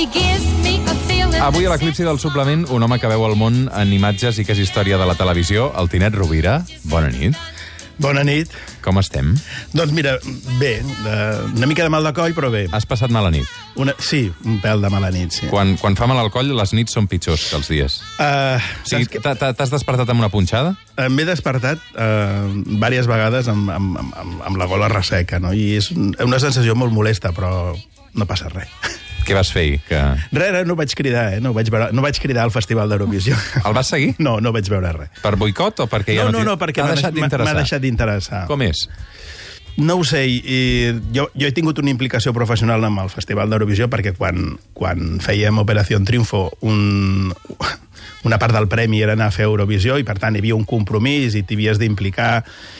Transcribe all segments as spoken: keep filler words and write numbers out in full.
Avui a l'Eclipsi del Suplement, un home que veu el món en imatges i que és història de la televisió, el Tinet Rovira. Bona nit. Bona nit. Com estem? Doncs mira, bé, de, una mica de mal de coll, però bé. Has passat mala nit? Una, sí, un pèl de mala nit, sí. Quan, quan fa mal al coll, les nits són pitjors que els dies. Uh, o sigui, t'has despertat amb una punxada? M'he despertat uh, diverses vegades amb, amb, amb, amb la gola resseca, no? I és una sensació molt molesta, però no passa res. Què vas fer? Que... Res, res, no vaig cridar, eh? No vaig, veure, no vaig cridar al Festival d'Eurovisió. El vas seguir? No, no vaig veure res. Per boicot o perquè ja no... No, no, no, perquè m'ha deixat d'interessar. M'ha deixat d'interessar. Com és? No ho sé, i jo, jo he tingut una implicació professional amb el Festival d'Eurovisió perquè quan, quan fèiem Operació Triunfo un, una part del premi era anar a fer Eurovisió i per tant hi havia un compromís i t'hi havies d'implicar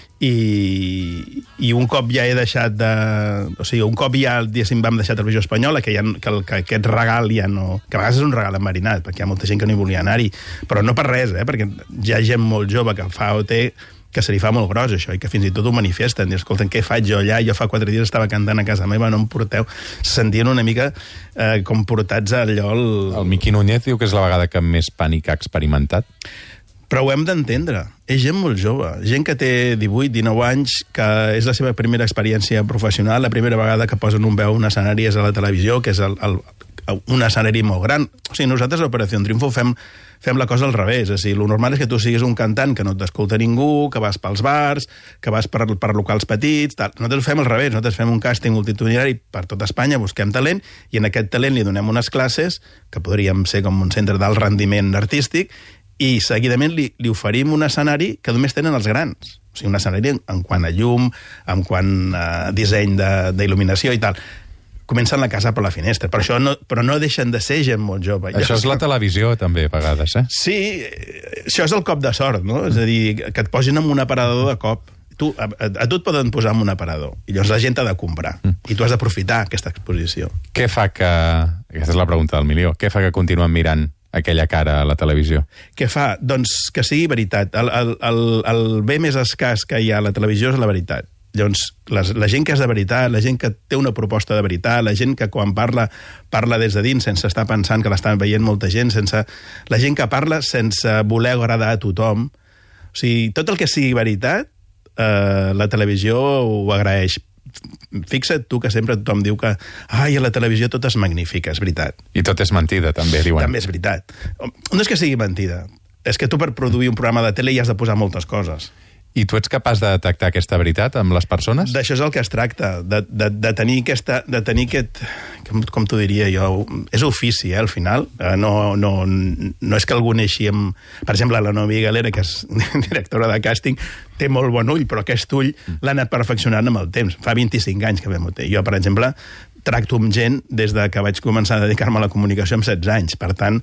i, i un cop ja he deixat de... O sigui, un cop ja diguéssim, vam deixar Televisió Espanyola, que, ja, que, el, que aquest regal ja no... Que a vegades és un regal enverinat, perquè hi ha molta gent que no hi volia anar-hi, però no per res, eh? Perquè hi ha gent molt jove que fa O T que se li fa molt gros, això, i que fins i tot ho manifesten. Dius, escolta, què faig jo allà? Jo fa quatre dies estava cantant a casa meva, no em porteu. Se sentien una mica eh, com portats allò... El... el Miqui Núñez diu que és la vegada que més pànic ha experimentat. Però ho hem d'entendre. És gent molt jove, gent que té divuit, dinou anys, que és la seva primera experiència professional, la primera vegada que posen un veu un escenari és a la televisió, que és el, el, un escenari molt gran. O sigui, nosaltres a Operació Triunfo fem, fem la cosa al revés. O sigui, el normal és que tu siguis un cantant que no t'escolta ningú, que vas pels bars, que vas per, per locals petits... Tal. Nosaltres ho fem al revés. Nosaltres fem un càsting multitudinari per tot Espanya, busquem talent, i en aquest talent li donem unes classes, que podríem ser com un centre d'alt rendiment artístic, i seguidament li, li oferim un escenari que només tenen els grans. O sigui, un escenari en, en quant a llum, en quant a disseny d'il·luminació i tal. Comencen la casa per la finestra, però, això no, però no deixen de ser gent molt jove. Això és la televisió, també, a vegades, eh? Sí, això és el cop de sort, no? És a dir, que et posin en un aparador de cop. Tu, a, a tu et poden posar en un aparador, i llavors la gent t'ha de comprar, mm. i tu has d'aprofitar aquesta exposició. Què fa que... Aquesta és la pregunta del milió. Què fa que continuem mirant aquella cara a la televisió? Què fa? Doncs que sigui veritat. El, el, el, el bé més escàs que hi ha a la televisió és la veritat. Llavors, la, la gent que és de veritat, la gent que té una proposta de veritat, la gent que quan parla, parla des de dins sense estar pensant que l'estan veient molta gent, sense, la gent que parla sense voler agradar a tothom. O sigui, tot el que sigui veritat, eh, la televisió ho agraeix. Fixa't tu que sempre tothom diu que ai, a la televisió tot és magnífic, és veritat. I tot és mentida, també, diuen. També és veritat. No és que sigui mentida, és que tu per produir un programa de tele hi has de posar moltes coses. I tu ets capaç de detectar aquesta veritat amb les persones? D'això és el que es tracta, de, de, de tenir aquesta... De tenir aquest, com, com t'ho diria jo? És ofici, eh, al final. No, no, no és que algú neixi amb... Per exemple, la Noemí Galera, que és directora de càsting, té molt bon ull, però aquest ull l'ha anat perfeccionant amb el temps. Fa vint-i-cinc anys que vam ho té. Jo, per exemple, tracto amb gent des de que vaig començar a dedicar-me a la comunicació amb setze anys. Per tant,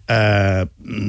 eh,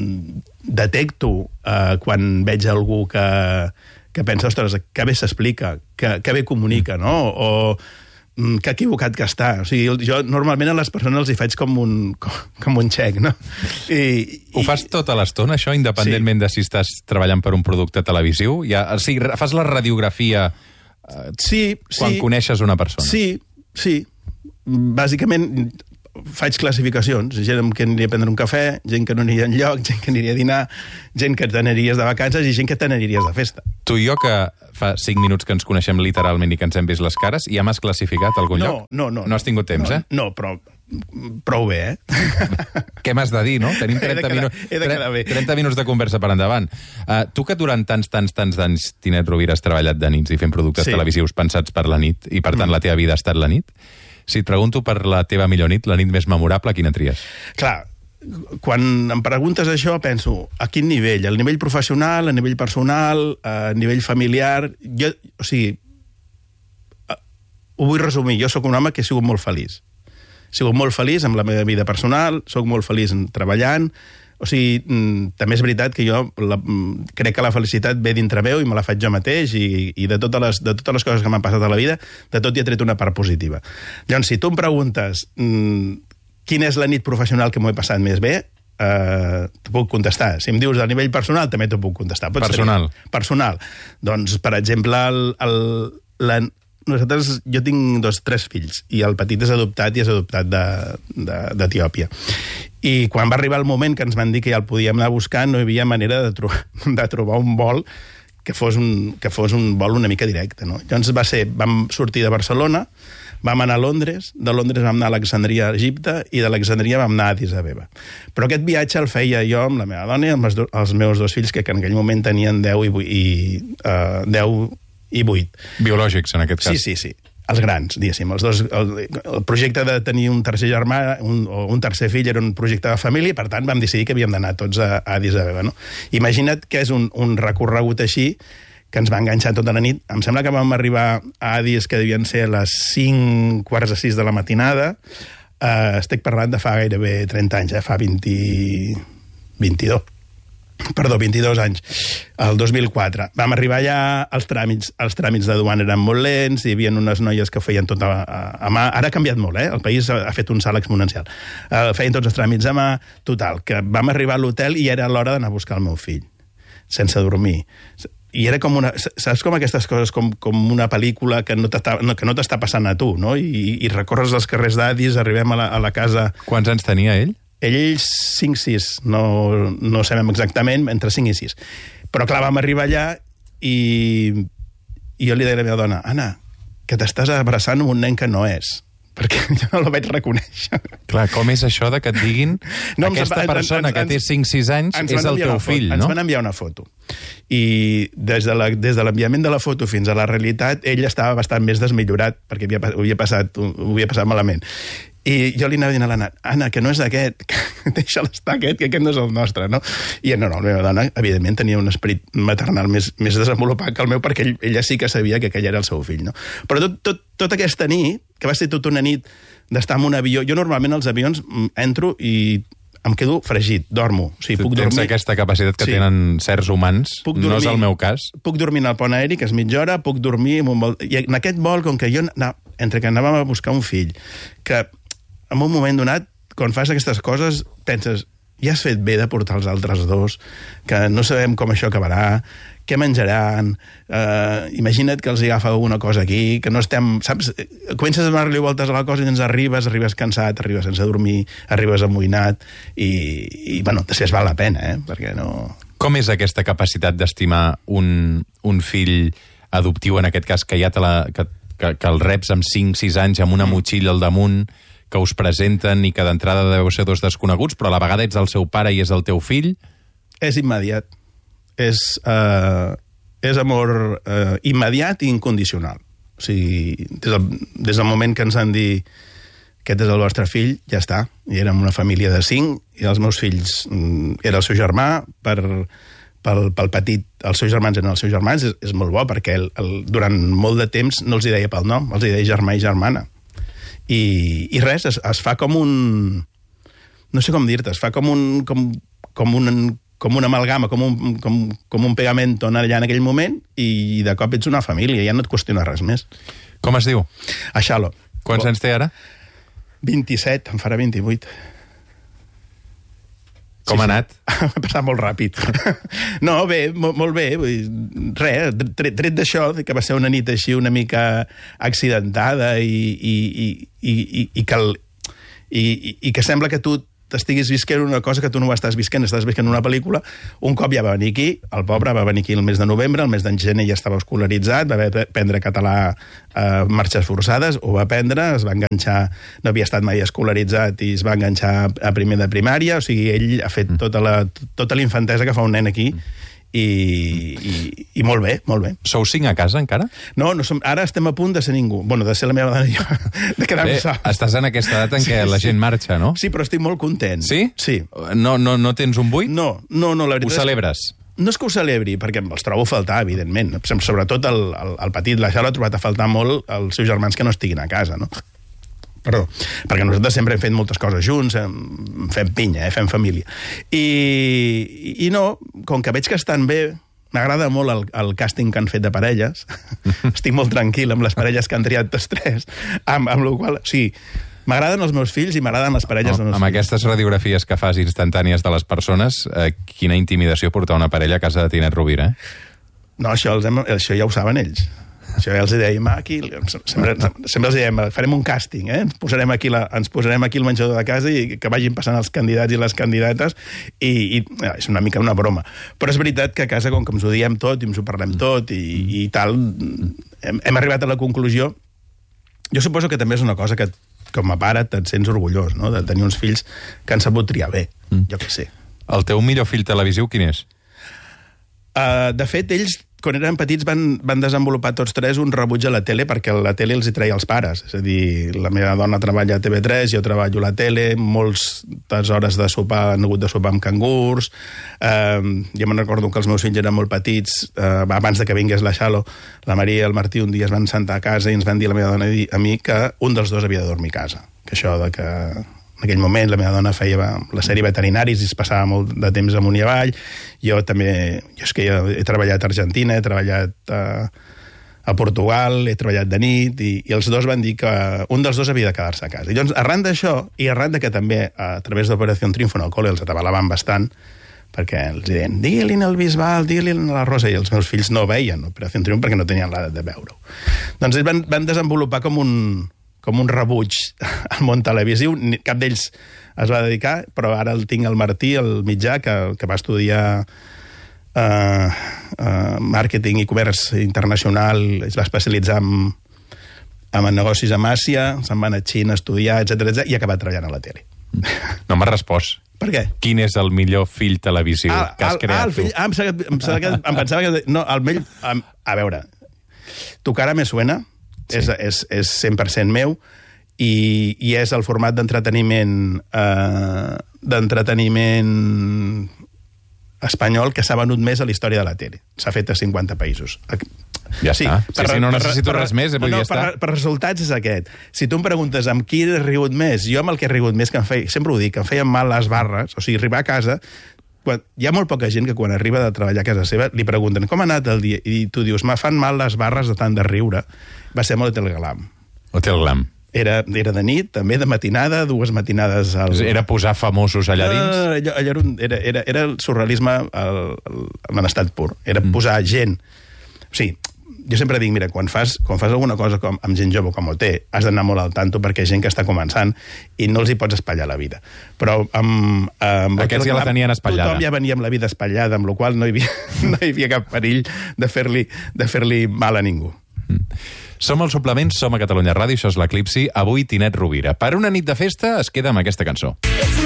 detecto eh, quan veig algú que, que pensa, ostres, que bé s'explica, que, que bé comunica, no? O que equivocat que està. O sigui, jo normalment a les persones els hi faig com un, com, com un xec, no? I, Ho fas tota l'estona, això, independentment sí. de si estàs treballant per un producte televisiu? Ja, o sigui, fas la radiografia eh, sí, quan sí. coneixes una persona? Sí, sí. Bàsicament faig classificacions, gent amb qui aniria a prendre un cafè, gent que no aniria enlloc, gent que aniria a dinar, gent que t'aniries de vacances i gent que t'aniries de festa. Tu i jo, que fa cinc minuts que ens coneixem literalment i que ens hem vist les cares, ja m'has classificat a algun no, lloc? No, no. No has tingut temps, no, eh? No, però prou bé, eh? Què m'has de dir, no? Tenim trenta, quedar, minu... trenta minuts de conversa per endavant. Uh, tu que durant tants, tants, tants d'anys, Tinet Rovira, has treballat de nits i fent productes sí. televisius pensats per la nit, i per tant mm. la teva vida ha estat la nit, si et pregunto per la teva millor nit, la nit més memorable, quina tries? Clar, quan em preguntes això, penso, a quin nivell? A nivell professional, a nivell personal, a nivell familiar... Jo, o sigui, ho vull resumir. Jo sóc un home que he sigut molt feliç. He sigut molt feliç amb la meva vida personal, sóc molt feliç treballant. O sigui, també és veritat que jo la, crec que la felicitat ve dintre meu i me la faig jo mateix i, i de, totes les, de totes les coses que m'han passat a la vida, de tot hi he tret una part positiva. Llavors, si tu em preguntes mmm, quina és la nit professional que m'ho he passat més bé, eh, t'ho puc contestar. Si em dius a nivell personal, també t'ho puc contestar. Pots personal. Tenir, personal. Doncs, per exemple, el, el, la, nosaltres, jo tinc dos, tres fills, i el petit és adoptat i és adoptat d'Etiòpia. I quan va arribar el moment que ens van dir que ja el podíem anar a buscar, no hi havia manera de, tro de trobar un vol que fos un, que fos un vol una mica directe, no? Llavors va ser, vam sortir de Barcelona, vam anar a Londres, de Londres vam anar a Alexandria, a Egipte, i d'Alexandria vam anar a Addis Abeba. Però aquest viatge el feia jo amb la meva dona i amb els, do, els meus dos fills, que en aquell moment tenien deu i, i, uh, deu i vuit. Biològics, en aquest cas. Sí, sí, sí. Els grans, diguéssim. Els dos, el, el projecte de tenir un tercer germà un, o un tercer fill era un projecte de família i, per tant, vam decidir que havíem d'anar tots a, a Addis Abeba, no? Imagina't que és un, un recorregut així que ens va enganxar tota la nit. Em sembla que vam arribar a Addis, que devien ser a les cinc quarts de sis de la matinada. Uh, estic parlant de fa gairebé trenta anys, eh? Fa vint, vint-i-dos. Perdó, vint-i-dos anys, el dos mil quatre. Vam arribar allà, els tràmits, els tràmits de duana eren molt lents, hi havia unes noies que feien tot a, a, a mà. Ara ha canviat molt, eh? El país ha, ha fet un salt exponencial. Uh, feien tots els tràmits a mà, total, que vam arribar a l'hotel i era l'hora d'anar a buscar el meu fill, sense dormir. I era com una... Saps com aquestes coses, com, com una pel·lícula que no t'està no, que no t'està passant a tu, no? I, i recorres els carrers d'Addis, arribem a la, a la casa... Quants anys tenia ell? Ells cinc sis, no, no sabem exactament, entre cinc i sis. Però clar, vam arribar allà i, i jo li deia a la meva dona, Anna, que t'estàs abraçant amb un nen que no és, perquè jo no el vaig reconèixer. Clar, com és això de que et diguin no, aquesta persona ens, que té cinc sis anys és el teu fill, no? Ens van enviar una foto. I des de l'enviament de la foto fins a la realitat, ell estava bastant més desmillorat, perquè havia, ho, havia passat, ho havia passat malament. I jo li anava dient a l'Anna, Anna, que no és aquest, deixa'l estar aquest, que aquest no és el nostre, no? I no, no, la meva dona, evidentment, tenia un esperit maternal més, més desenvolupat que el meu, perquè ell, ella sí que sabia que aquell era el seu fill, no? Però tot, tot, tota aquesta nit, que va ser tota una nit d'estar en un avió, jo normalment als avions entro i em quedo fregit, dormo. O sigui, puc Tens dormir... aquesta capacitat que sí. tenen certs humans, dormir, no és el meu cas. Puc dormir en el pont aeri, que és mitja hora, puc dormir en un vol... I en aquest vol, com que jo, anava, entre que anàvem a buscar un fill, que en un moment donat, quan fas aquestes coses, penses, ja has fet bé de portar els altres dos, que no sabem com això acabarà, què menjaran, eh, imagina't que els agafa alguna cosa aquí, que no estem, saps? Comences a donar-li voltes a la cosa i ens arribes, arribes cansat, arribes sense dormir, arribes amoïnat, i, i bueno, després val la pena, eh? Perquè no... Com és aquesta capacitat d'estimar un, un fill adoptiu, en aquest cas, que ja te la, que, que, que el reps amb cinc sis anys, amb una motxilla al damunt, que us presenten i que d'entrada deveu ser dos desconeguts, però a la vegada ets el seu pare i és el teu fill? És immediat. És, uh, és amor uh, immediat i incondicional. O sigui, des del, des del moment que ens han dit aquest és el vostre fill, ja està. I érem una família de cinc, i els meus fills um, era el seu germà, per, pel, pel petit, els seus germans eren els seus germans, és, és molt bo, perquè el, el, durant molt de temps no els hi deia pel nom, els hi deia germà i germana. I, i res, es, es fa com un... No sé com dir-te, es fa com un... Com, com un com una amalgama, com un, com, com un pegamento allà en aquell moment, i de cop ets una família, ja no et qüestiona res més. Com es diu? Axalo. Quants anys té ara? vint-i-set, em farà vint-i-vuit. Com sí, ha anat? Ha passat molt ràpid. No, bé, molt, molt bé. Res, tret, tret d'això, que va ser una nit així una mica accidentada i, i, i, i, i, i, que, el, i, i, i que sembla que tu t'estiguis visquent una cosa que tu no ho estàs visquent, estàs visquent una pel·lícula. Un cop ja va venir aquí, el pobre va venir aquí el mes de novembre, el mes de gener ja estava escolaritzat, va haver d'aprendre català a marxes forçades, ho va aprendre, es va enganxar, no havia estat mai escolaritzat i es va enganxar a primer de primària, o sigui, ell ha fet tota la, tota la infantesa que fa un nen aquí, i, i, i molt bé, molt bé. Sou cinc a casa, encara? No, no som, ara estem a punt de ser ningú. Bueno, de ser la meva dona i jo, de quedar-me sol. Estàs en aquesta edat en sí, què la gent sí. marxa, no? Sí, però estic molt content. Sí? Sí. No, no, no tens un buit? No, no, no, la veritat... Ho celebres? És... No és que ho celebri, perquè els trobo a faltar, evidentment. Sobretot el, el, el petit, la Xala, ha trobat a faltar molt els seus germans que no estiguin a casa, no? Perdó, perquè nosaltres sempre hem fet moltes coses junts, fem pinya, eh, fem família. I, I no, com que veig que estan bé, m'agrada molt el, el càsting que han fet de parelles, estic molt tranquil amb les parelles que han triat tots tres, amb, amb la qual... O sigui, m'agraden els meus fills i m'agraden les parelles no, dels meus amb fills. Amb aquestes radiografies que fas instantànies de les persones, eh, quina intimidació portar una parella a casa de Tinet Rovira, eh? No, això, els hem, això ja ho saben ells. Això ja els dèiem aquí, sempre, sempre els dèiem, farem un càsting, eh? ens, posarem aquí la, ens posarem aquí el menjador de casa i que vagin passant els candidats i les candidates, i, i és una mica una broma. Però és veritat que a casa, com que ens ho diem tot i ens ho parlem tot i, i tal, hem, hem arribat a la conclusió. Jo suposo que també és una cosa que, com a pare, et sents orgullós, no?, de tenir uns fills que han sabut triar bé, mm. jo què sé. El teu millor fill televisiu quin és? Uh, de fet, ells, quan eren petits, van, van desenvolupar tots tres un rebuig a la tele, perquè la tele els hi treia els pares. És a dir, la meva dona treballa a T V tres, jo treballo a la tele, moltes hores de sopar han hagut de sopar amb cangurs. Uh, jo me'n recordo que els meus fills eren molt petits, uh, abans de que vingués la Xalo, la Maria i el Martí un dia es van sentar a casa i ens van dir a la meva dona i a mi que un dels dos havia de dormir a casa. Que això de que... En aquell moment la meva dona feia la sèrie Veterinaris i es passava molt de temps amunt i avall. Jo també... Jo és que jo he treballat a Argentina, he treballat a, a Portugal, he treballat de nit, i, i els dos van dir que un dels dos havia de quedar-se a casa. I llavors, arran d'això, i arran de que també a través d'Operació Triunfo en el col·le els atabalaven bastant, perquè els deien, digue-li al Bisbal, digue-li a la Rosa, i els meus fills no veien Operació Triunfo perquè no tenien l'edat de veure-ho. Doncs ells van, van desenvolupar com un... com un rebuig al món televisiu. Cap d'ells es va dedicar, però ara el tinc el Martí, el mitjà, que, que va estudiar uh, uh, màrqueting i comerç internacional, es va especialitzar en, en negocis a Àsia, se'n va anar a Xina a estudiar, etcètera, etcètera, i ha acabat treballant a la tele. No m'has respost. Per què? Quin és el millor fill televisiu ah, que has el, creat ah, el fill, tu? Ah, em, que, em, que, em pensava que... No, el meu... A veure, Tu cara me suena... Sí. És, és, és cent per cent meu i, i és el format d'entreteniment eh, d'entreteniment espanyol que s'ha venut més a la història de la tele. S'ha fet a cinquanta països. Ja sí, està. Per, sí, sí, no necessito per, res més. No, no, ja per, per resultats és aquest. Si tu em preguntes amb qui he rigut més, jo amb el que he rigut més, que em feia, sempre ho dic, que em feien mal les barres, o sigui, arribar a casa... Quan, hi ha molt poca gent que quan arriba de treballar a casa seva li pregunten com ha anat el dia i tu dius, me fan mal les barres de tant de riure. Va ser amb l'Hotel Glam. Hotel Glam. Era, era de nit, també de matinada, dues matinades... Al... Era posar famosos allà dins? Uh, allò, allò era, era, era el surrealisme en estat pur. Era mm. posar gent... O sigui, jo sempre dic, mira, quan fas, quan fas alguna cosa com, amb gent jove com O T, has d'anar molt al tanto perquè hi ha gent que està començant i no els hi pots espatllar la vida. Però amb... amb Aquests ja la tenien espatllada. Tothom ja venia amb la vida espatllada, amb la qual no hi havia, no hi havia cap perill de fer-li de fer-li mal a ningú. Mm. Som el Suplement, som a Catalunya Ràdio, això és l'Eclipsi. Avui Tinet Rovira. Per una nit de festa es queda amb aquesta cançó.